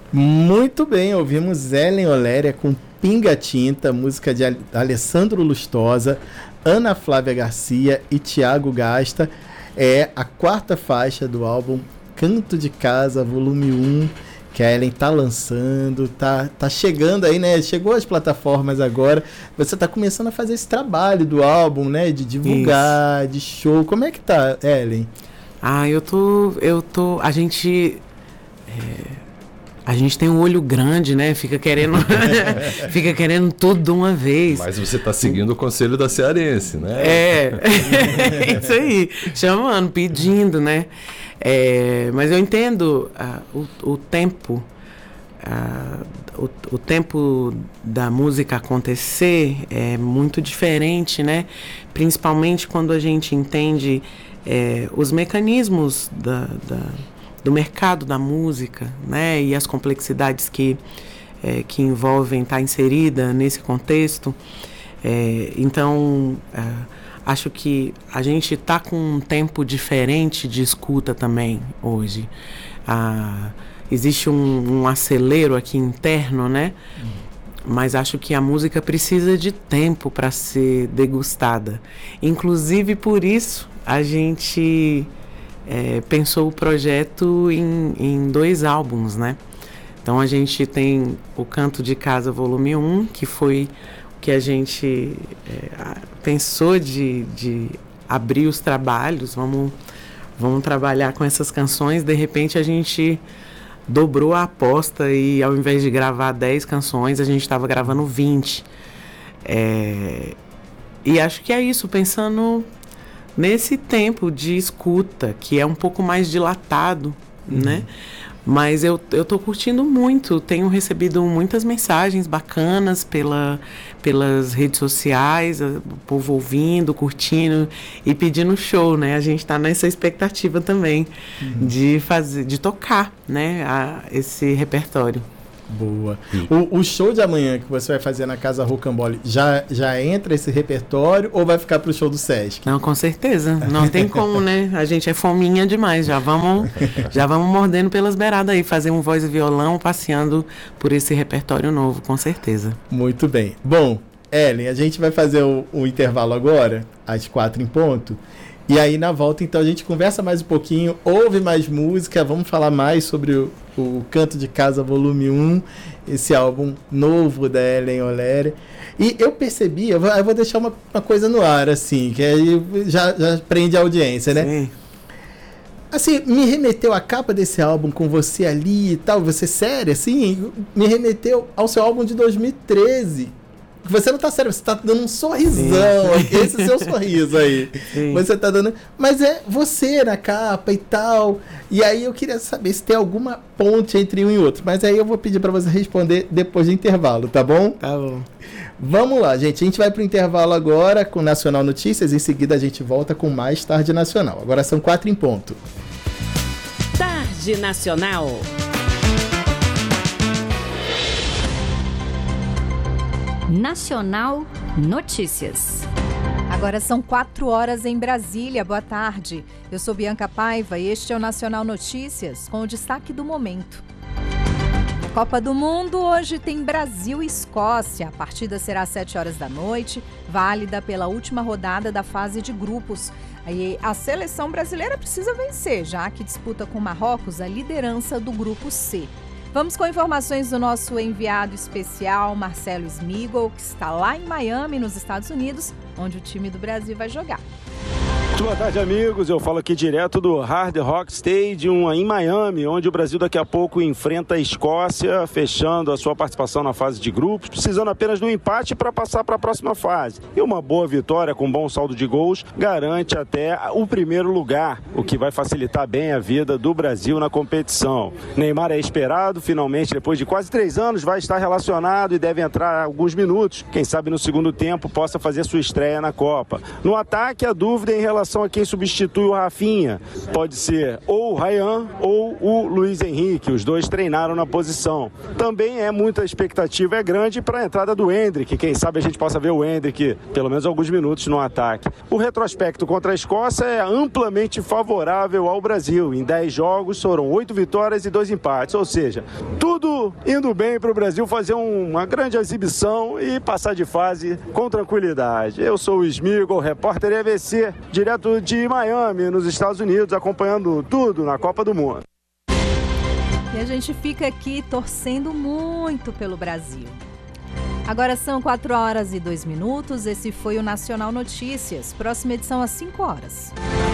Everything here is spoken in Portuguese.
Muito bem, ouvimos Ellen Oléria com Pinga Tinta, música de Alessandro Lustosa, Ana Flávia Garcia e Thiago Gasta. É a quarta faixa do álbum Canto de Casa, volume 1, que a Ellen tá lançando, tá chegando aí, né? Chegou às plataformas agora. Você tá começando a fazer esse trabalho do álbum, né? De divulgar, de show. Como é que tá, Ellen? Eu tô... A gente tem um olho grande, né? Fica querendo tudo de uma vez. Mas você está seguindo o conselho da cearense, né? Isso aí. Chamando, pedindo, né? Mas eu entendo o tempo. O tempo da música acontecer é muito diferente, né? Principalmente quando a gente entende os mecanismos do mercado da música, né, e as complexidades que envolvem estar inserida nesse contexto. Então, acho que a gente está com um tempo diferente de escuta também hoje. Existe um acelero aqui interno, né? Mas acho que a música precisa de tempo para ser degustada. Inclusive, por isso, a gente... pensou o projeto em 2 álbuns, né? Então a gente tem o Canto de Casa volume 1, que foi o que a gente pensou de abrir os trabalhos, vamos trabalhar com essas canções. De repente a gente dobrou a aposta e ao invés de gravar 10 canções, a gente estava gravando 20. E acho que é isso, pensando nesse tempo de escuta, que é um pouco mais dilatado, né? Mas eu tô curtindo muito, tenho recebido muitas mensagens bacanas pelas redes sociais, o povo ouvindo, curtindo e pedindo show, né? A gente tá nessa expectativa também de tocar, né? Esse repertório. Boa. O show de amanhã que você vai fazer na Casa Rocambole já entra esse repertório ou vai ficar pro show do Sesc? Não, com certeza. Não tem como, né? A gente é fominha demais. Já vamos mordendo pelas beiradas aí, fazer um voz e violão passeando por esse repertório novo, com certeza. Muito bem. Bom, Ellen, a gente vai fazer o intervalo agora, às 4 em ponto. E aí, na volta, então, a gente conversa mais um pouquinho, ouve mais música, vamos falar mais sobre o Canto de Casa Volume 1, esse álbum novo da Ellen Oléria. E eu percebi, eu vou deixar uma coisa no ar, assim, que aí já prende a audiência, né? Sim. Assim, me remeteu a capa desse álbum com você ali e tal, você séria, assim, me remeteu ao seu álbum de 2013. Você não tá sério, você tá dando um sorrisão. Sim. Esse seu sorriso aí. Sim. Você tá dando... Mas é você na capa e tal. E aí eu queria saber se tem alguma ponte entre um e outro. Mas aí eu vou pedir pra você responder depois do intervalo, tá bom? Tá bom. Vamos lá, gente. A gente vai pro intervalo agora com Nacional Notícias. Em seguida a gente volta com mais Tarde Nacional. Agora são 4 em ponto. Tarde Nacional. Nacional Notícias. Agora são 4 horas em Brasília. Boa tarde. Eu sou Bianca Paiva e este é o Nacional Notícias com o destaque do momento. Na Copa do Mundo, hoje tem Brasil e Escócia. A partida será às 7 horas da noite, válida pela última rodada da fase de grupos. Aí a seleção brasileira precisa vencer, já que disputa com Marrocos a liderança do grupo C. Vamos com informações do nosso enviado especial, Marcelo Smigol, que está lá em Miami, nos Estados Unidos, onde o time do Brasil vai jogar. Boa tarde, amigos. Eu falo aqui direto do Hard Rock Stadium em Miami, onde o Brasil daqui a pouco enfrenta a Escócia, fechando a sua participação na fase de grupos, precisando apenas de um empate para passar para a próxima fase. E uma boa vitória com bom saldo de gols garante até o primeiro lugar, o que vai facilitar bem a vida do Brasil na competição. Neymar é esperado, finalmente, depois de quase 3 anos, vai estar relacionado e deve entrar alguns minutos. Quem sabe no segundo tempo possa fazer sua estreia na Copa. No ataque, a dúvida em relação relação a quem substitui o Rafinha. Pode ser ou o Ryan ou o Luiz Henrique, os dois treinaram na posição. Também muita expectativa é grande para a entrada do Endrick, quem sabe a gente possa ver o Endrick pelo menos alguns minutos no ataque. O retrospecto contra a Escócia é amplamente favorável ao Brasil. Em 10 jogos foram 8 vitórias e 2 empates, ou seja, tudo indo bem para o Brasil fazer uma grande exibição e passar de fase com tranquilidade. Eu sou o Smigol, repórter EVC, direto de Miami, nos Estados Unidos, acompanhando tudo na Copa do Mundo. E a gente fica aqui torcendo muito pelo Brasil. Agora são 4h02. Esse foi o Nacional Notícias. Próxima edição às 5 horas.